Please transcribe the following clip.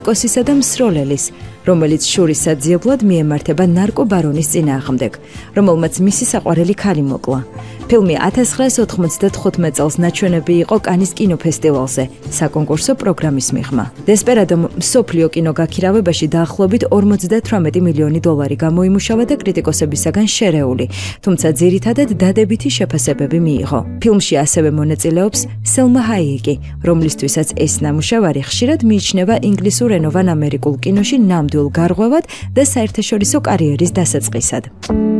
კოსისა და მსროლელის, რომელიც შურის საძიებლად მიემართება ნარკობარონის წინააღმდეგ, რომელმაც მისი საყვარელი ქალი მოკლა. ფილმი 1995 წელს ნაჩვენები იყო კანის კინოფესტივალზე, საკონკურსო პროგრამის მიღმა. დესპერადომ მსოფლიო კინოგაქირავებაში დაახლოებით 58 მილიონი დოლარი გამოიმუშავა და კრიტიკოსებისაგან შერეული, თუმცა ძირითადად დადებითი შეფასებები მიიღო. ფილმში ასევე მონაწილეობს სელმა ჰაიეკი, რომლისთვისაც ეს ნამუშევარი ხშირად მიიჩნევა ინგლისურ ენოვან ამერიკულ კინოში ნამდვილ გარღვევად და საერთაშორისო კარიერის დასაწყისად.